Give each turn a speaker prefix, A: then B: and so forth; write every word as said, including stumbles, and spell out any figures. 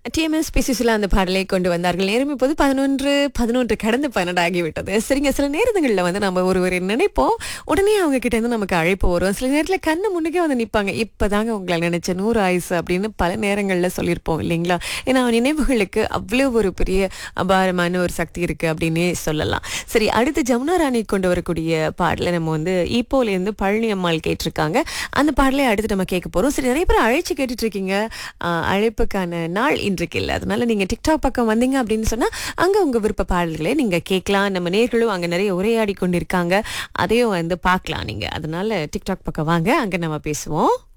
A: TMS பிசிசில அந்த பாடலை கொண்டு வந்தார்கள். நேரம் இப்போது பதினொன்று பதினொன்று கடந்து பன்னெண்டு ஆகிவிட்டது. சரிங்க, சில நேரங்களில் வந்து நம்ம ஒருவரை நினைப்போம், உடனே அவங்க கிட்ட இருந்து நமக்கு அழைப்பு வரும். சில நேரத்தில் கண்ணு முன்னுக்கே வந்து நிற்பாங்க, இப்போதாங்க உங்களை நினைச்ச நூறு ஆயுசு அப்படின்னு பல நேரங்களில் சொல்லியிருப்போம் இல்லைங்களா? ஏன்னா நினைவுகளுக்கு அவ்வளோ ஒரு பெரிய அபாரமான ஒரு சக்தி இருக்கு அப்படின்னே சொல்லலாம். சரி, அடுத்து ஜமுனா ராணி கொண்டு வரக்கூடிய பாடலை நம்ம வந்து ஈப்போலேருந்து பழனி அம்மாள் கேட்டிருக்காங்க. அந்த பாடலை அடுத்து நம்ம கேட்க போறோம். சரி, நிறைய பேர் அழைச்சு கேட்டுட்டு இருக்கீங்க. ஆஹ் அழைப்புக்கான நாள் இன்றைக்கு இல்லை, அதனால நீங்க டிக்டாக் பக்கம் வந்தீங்க அப்படின்னு சொன்னா அங்க உங்க விருப்ப பாடல்களை நீங்க கேட்கலாம். நம்ம நேர்களும் அங்க நிறைய உரையாடி கொண்டிருக்காங்க, அதையும் வந்து பார்க்கலாம் நீங்க. அதனால டிக்டாக் பக்கம் வாங்க, அங்க நம்ம பேசுவோம்.